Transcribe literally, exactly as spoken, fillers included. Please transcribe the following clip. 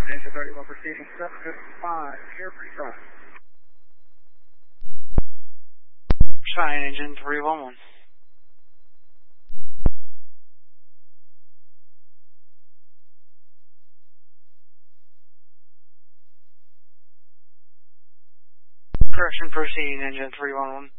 Engine thirty-one proceeding seven fifty-five, Carefree Drive. Cheyenne Engine three one one. Correction, proceeding Engine three one one.